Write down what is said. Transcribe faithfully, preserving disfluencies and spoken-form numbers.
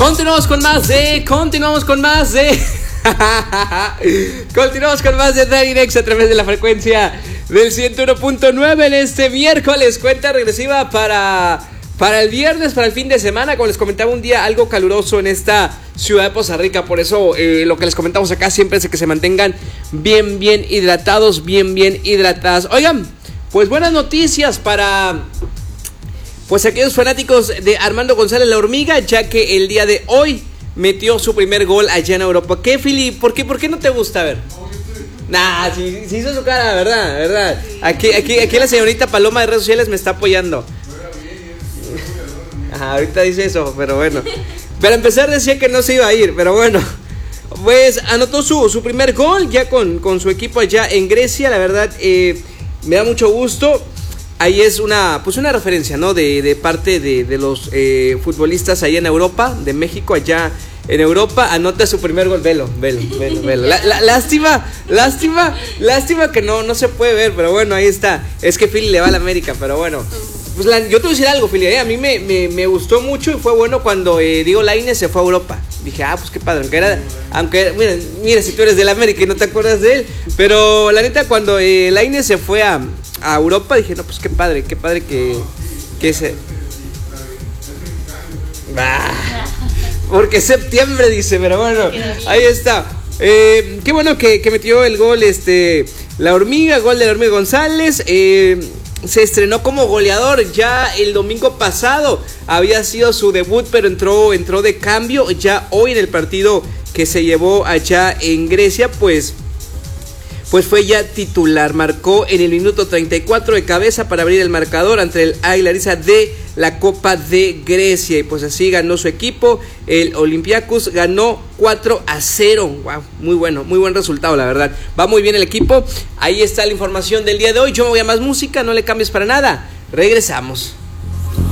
Continuamos con más de, continuamos con más de, continuamos con más de Daddy Next a través de la frecuencia del ciento uno punto nueve en este miércoles. Cuenta regresiva para, para el viernes, para el fin de semana. Como les comentaba, un día algo caluroso en esta ciudad de Poza Rica. Por eso eh, lo que les comentamos acá siempre es que se mantengan bien, bien hidratados, bien, bien hidratadas. Oigan, pues buenas noticias para... pues aquellos fanáticos de Armando González La Hormiga, ya que el día de hoy metió su primer gol allá en Europa. ¿Qué, Fili? ¿Por qué, ¿Por qué no te gusta? A ver. Nah, sí, sí hizo su cara, ¿verdad? ¿Verdad? Aquí, aquí, aquí la señorita Paloma de redes sociales me está apoyando. Ajá, ahorita dice eso, pero bueno. Para empezar decía que no se iba a ir, pero bueno. Pues anotó su, su primer gol ya con, con su equipo allá en Grecia. La verdad, eh, me da mucho gusto. Ahí es una, pues una referencia, ¿no? De, de parte de, de los eh, futbolistas allá en Europa, de México allá en Europa. Anota su primer gol, velo, velo, velo, velo. La, la, lástima, lástima, lástima que no, no se puede ver, pero bueno, ahí está. Es que Philly le va a la América, pero bueno. Pues la, yo te voy a decir algo, Philly, eh, a mí me, me, me gustó mucho y fue bueno cuando eh, Diego Lainez se fue a Europa. Dije, ah, pues qué padre, aunque era, aunque, mira, mira si tú eres del América y no te acuerdas de él, pero la neta cuando eh, Lainez se fue a, a Europa, dije, no, pues qué padre, qué padre que, que se... Bah, porque es septiembre, dice, pero bueno, ahí está. Eh, qué bueno que, que metió el gol este La Hormiga, gol de La Hormiga González. eh... Se estrenó como goleador ya el domingo pasado. Había sido su debut, pero entró, entró de cambio. Ya hoy en el partido que se llevó allá en Grecia, pues, pues fue ya titular. Marcó en el minuto treinta y cuatro de cabeza para abrir el marcador ante el Águila Larissa de la Copa de Grecia. Y pues así ganó su equipo. El Olympiacos ganó cuatro a cero. Wow, muy bueno, muy buen resultado, la verdad. Va muy bien el equipo. Ahí está la información del día de hoy. Yo me voy a más música, no le cambies para nada. Regresamos.